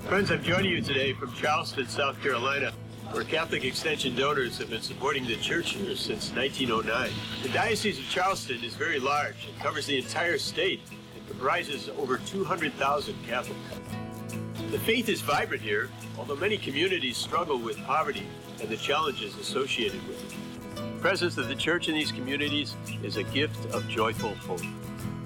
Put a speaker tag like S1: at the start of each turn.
S1: Friends, I'm joining you today from Charleston, South Carolina, where Catholic Extension donors have been supporting the church here since 1909. The Diocese of Charleston is very large. It covers the entire state and comprises over 200,000 Catholics. The faith is vibrant here, although many communities struggle with poverty and the challenges associated with it. The presence of the church in these communities is a gift of joyful hope.